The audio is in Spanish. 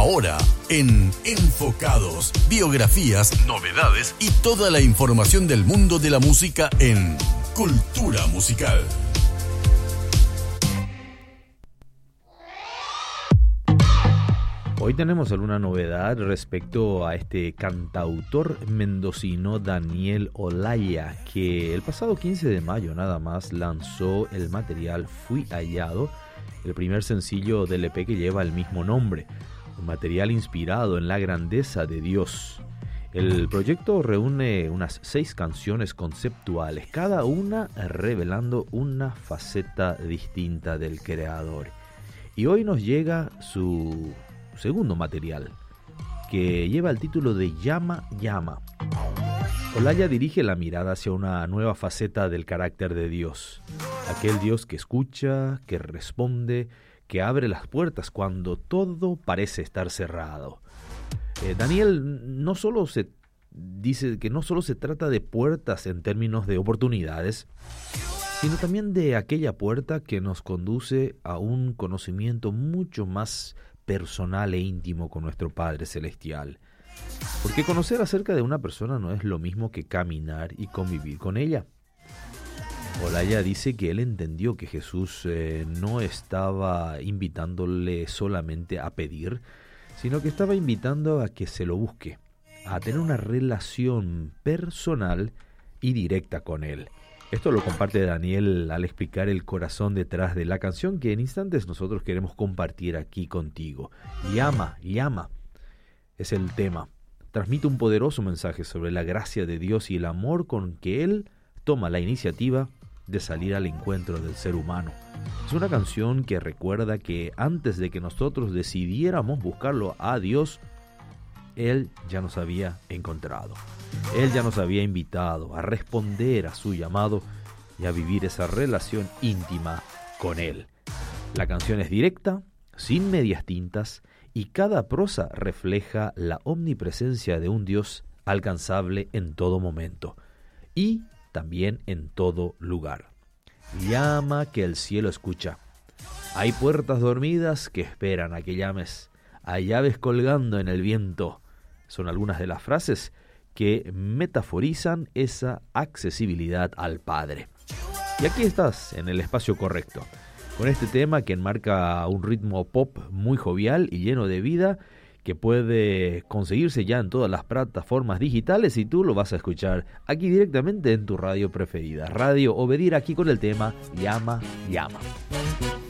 Ahora, en Enfocados, biografías, novedades y toda la información del mundo de la música en Cultura Musical. Hoy tenemos alguna novedad respecto a este cantautor mendocino Daniel Olaya, que el pasado 15 de mayo nada más lanzó el material Fui Hallado, el primer sencillo del EP que lleva el mismo nombre, un material inspirado en la grandeza de Dios. El proyecto reúne unas 6 canciones conceptuales, cada una revelando una faceta distinta del creador. Y hoy nos llega su segundo material, que lleva el título de Llama, Llama. Olaya dirige la mirada hacia una nueva faceta del carácter de Dios, aquel Dios que escucha, que responde, que abre las puertas cuando todo parece estar cerrado. Daniel no solo dice que no solo se trata de puertas en términos de oportunidades, sino también de aquella puerta que nos conduce a un conocimiento mucho más personal e íntimo con nuestro Padre Celestial. Porque conocer acerca de una persona no es lo mismo que caminar y convivir con ella. Olaya dice que él entendió que Jesús no estaba invitándole solamente a pedir, sino que estaba invitando a que se lo busque, a tener una relación personal y directa con él. Esto lo comparte Daniel al explicar el corazón detrás de la canción que en instantes nosotros queremos compartir aquí contigo. Llama, llama es el tema. Transmite un poderoso mensaje sobre la gracia de Dios y el amor con que Él toma la iniciativa de salir al encuentro del ser humano. Es una canción que recuerda que antes de que nosotros decidiéramos buscarlo a Dios, Él ya nos había encontrado. Él ya nos había invitado a responder a su llamado y a vivir esa relación íntima con Él. La canción es directa, sin medias tintas, y cada prosa refleja la omnipresencia de un Dios alcanzable en todo momento y también en todo lugar. Llama que el cielo escucha. Hay puertas dormidas que esperan a que llames. Hay llaves colgando en el viento. Son algunas de las frases que metaforizan esa accesibilidad al Padre. Y aquí estás, en el espacio correcto, con este tema que enmarca un ritmo pop muy jovial y lleno de vida, que puede conseguirse ya en todas las plataformas digitales, y tú lo vas a escuchar aquí directamente en tu radio preferida. Radio Obedir, aquí con el tema Llama, Llama.